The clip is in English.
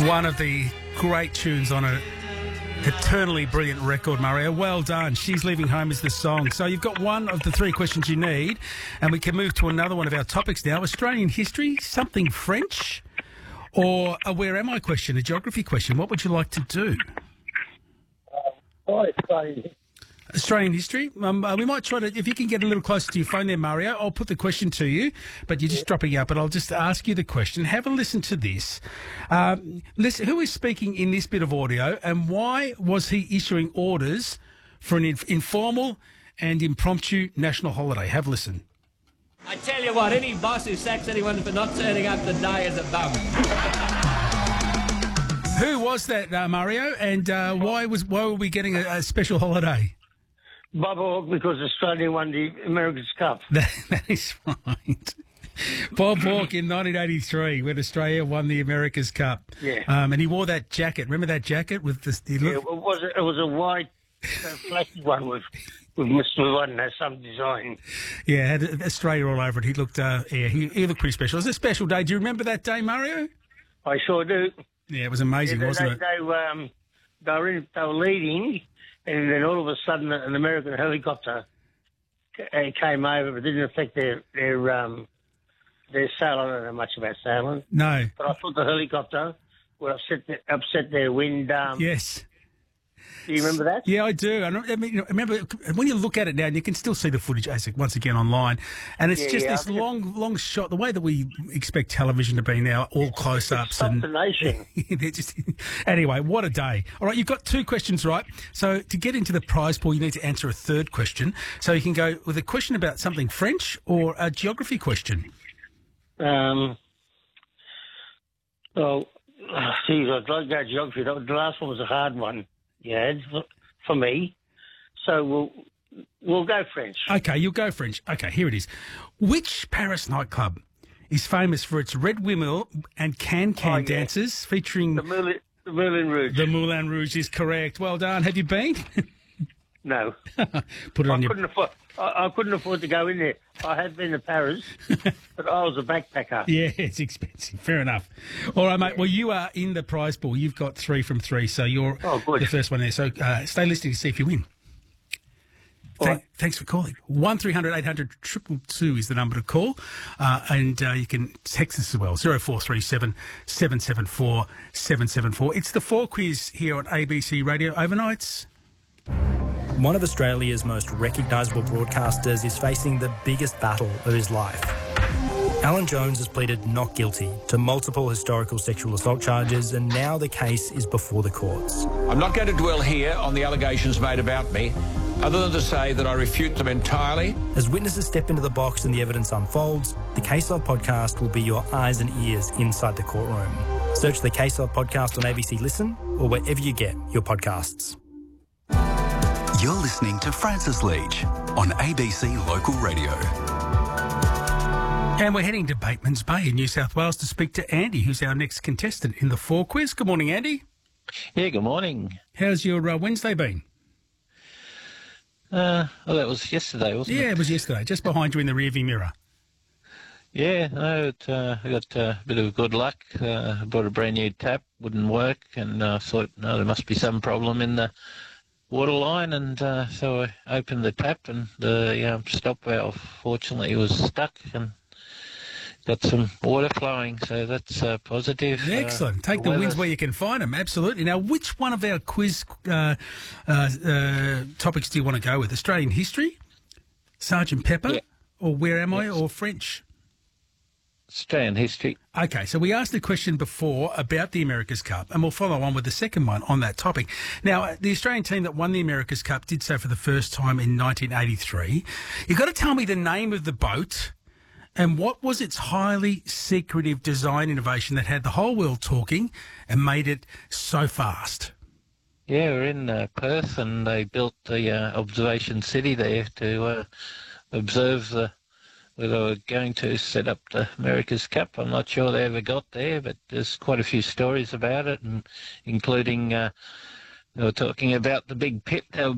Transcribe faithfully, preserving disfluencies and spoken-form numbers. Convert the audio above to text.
One of the great tunes on an eternally brilliant record, Mario. Well done. She's Leaving Home is the song. So you've got one of the three questions you need, and we can move to another one of our topics now. Australian history, something French, or a where am I question, a geography question. What would you like to do? Oh, Australian. Australian history. Um, uh, we might try to, if you can get a little closer to your phone there, Mario, I'll put the question to you, but you're just yeah. dropping out, but I'll just ask you the question. Have a listen to this. Um, listen, who is speaking in this bit of audio, and why was he issuing orders for an inf- informal and impromptu national holiday? Have a listen. I tell you what, any boss who sacks anyone for not turning up the day is a bum. Who was that, uh, Mario, and uh, why was why were we getting a, a special holiday? Bob Hawke, because Australia won the America's Cup. That, that is right. Bob Hawke in nineteen eighty-three when Australia won the America's Cup. Yeah. Um, and he wore that jacket. Remember that jacket with the... He yeah, looked... it was a, it was a white, uh, flashy one with, with Mister One, has some design. Yeah, had Australia all over it. He looked, uh, yeah, he, he looked pretty special. It was a special day. Do you remember that day, Mario? I sure do. Yeah, it was amazing, yeah, they, wasn't they, it? They, um, they, were in, they were leading... And then all of a sudden, an American helicopter came over, but didn't affect their their um, their sail. I don't know much about sailing. No, but I thought the helicopter would upset the, upset their wind. Um, yes. Do you remember that? Yeah, I do. I mean, I remember when you look at it now, and you can still see the footage once again online, and it's yeah, just yeah, this long, long shot. The way that we expect television to be now, all close-ups and the nation. just, anyway, what a day! All right, you've got two questions right. So to get into the prize pool, you need to answer a third question. So you can go with a question about something French or a geography question. Um. Oh, geez, I'd like to go geography. The last one was a hard one. Yeah, for, for me. So we'll we'll go French. Okay, you'll go French. Okay, here it is. Which Paris nightclub is famous for its red windmill and can-can oh, yeah. dances featuring... The Moulin, the Moulin Rouge. The Moulin Rouge is correct. Well done. Have you been? No. Put it on I your... Couldn't afford, I, I couldn't afford to go in there. I had been to Paris, but I was a backpacker. Yeah, it's expensive. Fair enough. All right, mate. Yeah. Well, you are in the prize pool. You've got three from three, so you're oh, good. the first one there. So uh, stay listening to see if you win. Th- right. Thanks for calling. one three hundred eight hundred two two two is the number to call. Uh, and uh, you can text us as well, zero four three seven seven seven four seven seven four. It's the Four Quiz here on A B C Radio Overnights. One of Australia's most recognisable broadcasters is facing the biggest battle of his life. Alan Jones has pleaded not guilty to multiple historical sexual assault charges, and now the case is before the courts. I'm not going to dwell here on the allegations made about me, other than to say that I refute them entirely. As witnesses step into the box and the evidence unfolds, the Case Of podcast will be your eyes and ears inside the courtroom. Search the Case Of podcast on A B C Listen or wherever you get your podcasts. You're listening to Francis Leach on A B C Local Radio. And we're heading to Bateman's Bay in New South Wales to speak to Andy, who's our next contestant in the Four Quiz. Good morning, Andy. Yeah, good morning. How's your uh, Wednesday been? Uh, well, that was yesterday, wasn't yeah, it? Yeah, it was yesterday, just behind you in the rearview mirror. Yeah, no, it, uh, I got uh, a bit of good luck. Uh, I bought a brand new tap, wouldn't work, and I uh, thought, no, there must be some problem in the water line, and uh, so I opened the tap, and the um, stop valve, fortunately, was stuck, and got some water flowing, so that's uh, positive. Excellent. Uh, Take the wins where you can find them, absolutely. Now, which one of our quiz uh, uh, uh, topics do you want to go with? Australian history, Sergeant Pepper, yeah. or Where Am I, yes. or French? Australian history. Okay, so we asked the question before about the America's Cup, and we'll follow on with the second one on that topic. Now, the Australian team that won the America's Cup did so for the first time in nineteen eighty-three. You've got to tell me the name of the boat and what was its highly secretive design innovation that had the whole world talking and made it so fast. Yeah, we're in uh, Perth, and they built the uh, observation city there to uh, observe the where they were going to set up the America's Cup. I'm not sure they ever got there, but there's quite a few stories about it, and including uh, they were talking about the big pit they were